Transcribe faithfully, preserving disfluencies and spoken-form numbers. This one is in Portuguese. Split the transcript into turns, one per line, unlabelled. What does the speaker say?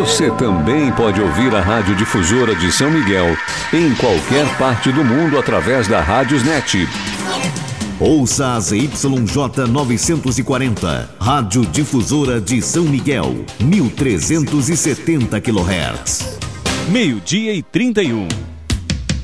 Você também pode ouvir a Rádio Difusora de São Miguel em qualquer parte do mundo através da Rádiosnet.
Ouça a Z Y J novecentos e quarenta, Rádio Difusora de São Miguel, mil trezentos e setenta quilohertz.
Meio-dia e trinta e um.